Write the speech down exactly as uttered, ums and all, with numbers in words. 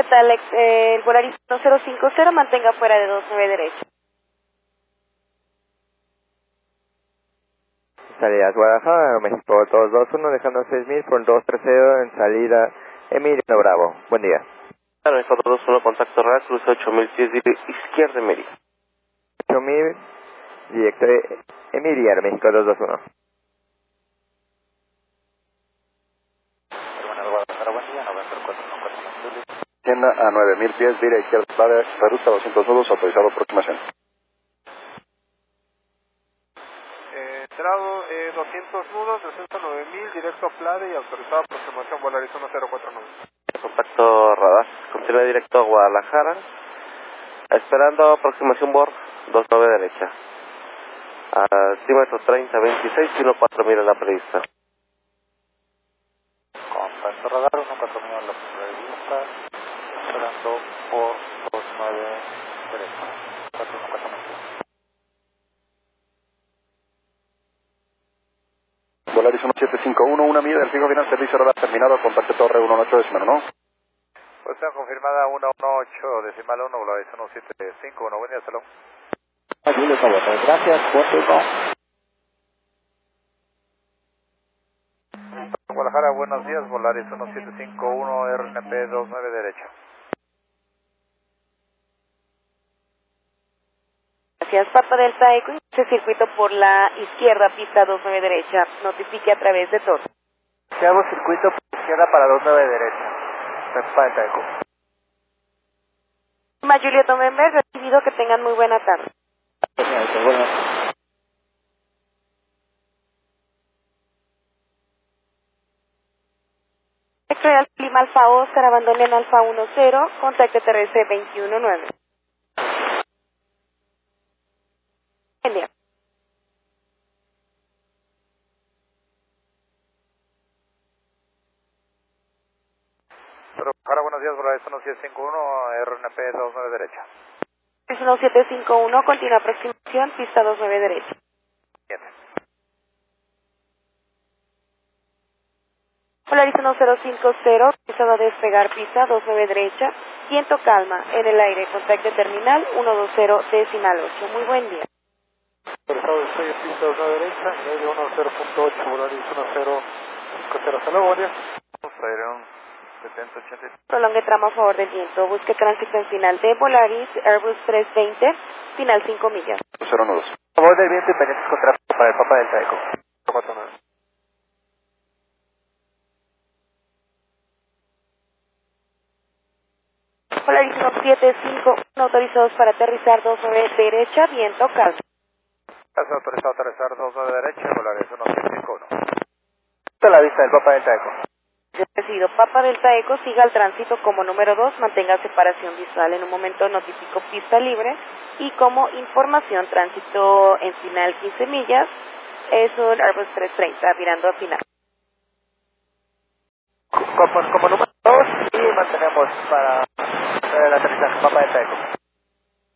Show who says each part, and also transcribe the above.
Speaker 1: ¿qué tal? Ex- eh, el Volaris uno cero cinco cero, mantenga fuera de dos nueve derecha.
Speaker 2: Salidas Guadalajara, México dos dos uno, dejando seis mil por dos tres cero en salida Emiliano Bravo. Buen día.
Speaker 3: México dos dos uno, contacto real, cruce ocho mil pies, izquierda Mérida.
Speaker 2: ocho mil, directo Emiliano, México dos dos uno.
Speaker 4: Guadalajara, buen día, noventa y cuatro, Tienda a nueve mil pies, vira izquierda, vale, Ruta doscientos nudos, autorizado aproximación.
Speaker 5: Eh, entrado eh, doscientos nudos, descenso nueve mil, directo a Plade y autorizado aproximación Volaris uno cero cuatro nueve.
Speaker 3: Contacto radar, continúa directo a Guadalajara, esperando aproximación Bor dos nueve derecha. Altímetro treinta veintiséis, kilo cuatro mil en la prevista.
Speaker 4: Contacto radar, uno cuatro mil en la prevista, esperando por dos nueve derecha. cuatro uno cuatro nueve. Volaris uno siete cinco uno, una milla del fijo final, servicio radar terminado, contacto torre uno ocho decimal uno.
Speaker 5: Pues está confirmada uno uno ocho decimal uno, Volaris uno siete cinco uno, buen día, salón.
Speaker 4: Gracias, Puerto.
Speaker 5: Guadalajara, buenos días, Volaris uno siete cinco uno, R N P dos nueve derecha.
Speaker 1: Gracias, Papa Delta Eco, ese circuito por la izquierda, pista dos nueve derecha, notifique a través de todo.
Speaker 5: Se hago circuito por izquierda para dos nueve derecha. Papa Delta Eco.
Speaker 1: Ma Juliet November, recibido, que tengan muy buena tarde. Real Lima Alfa Oscar, abandonen Alfa uno cero, contacto T R C veintiuno nueve. Buen día.
Speaker 5: Guadalajara, buenos días, Volaris uno siete cinco uno, R N P dos nueve derecha.
Speaker 1: uno siete cinco uno, continua aproximación, pista dos nueve derecha.
Speaker 5: Bien.
Speaker 1: Volaris uno cero cinco cero, empezado a despegar, pista dos nueve derecha, viento calma, en el aire, contacto terminal uno dos cero decimal ocho. Muy buen día.
Speaker 5: Autorizado despegue, pista dos nueve derecha, medio uno cero punto ocho, Volaris uno cero cinco cero, hasta luego, buen día. Airón setenta ochenta.
Speaker 1: Prolongue tramo a favor del viento, busque tránsito en final de Volaris, Airbus trescientos veinte, final cinco millas.
Speaker 4: cero nudos.
Speaker 5: A favor del viento y pendientes con tráfico para el Papa Delta Eco. cuatro nueve.
Speaker 1: Volaris uno siete cinco uno, autorizados para aterrizar dos nueve derecha, viento calma.
Speaker 5: Está autorizado a aterrizar dos nueve derecha, Volaris uno siete cinco uno. Esta es la vista del Papa Delta Eco.
Speaker 1: Decidido, Papa Delta Eco, siga el tránsito como número dos, mantenga separación visual. En un momento notifico pista libre y como información, tránsito en final quince millas, es un Airbus trescientos treinta, virando a final.
Speaker 5: Como, como número dos y mantenemos para el aterrizaje Papa Delta Eco.